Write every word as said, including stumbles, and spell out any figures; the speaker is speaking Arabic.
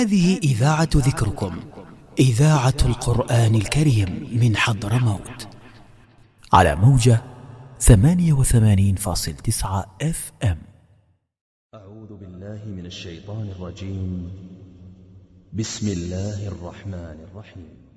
هذه إذاعة ذكركم، إذاعة القرآن الكريم من حضرموت، على موجة ثمانية وثمانين فاصلة تسعة اف ام. أعوذ بالله من الشيطان الرجيم. بسم الله الرحمن الرحيم.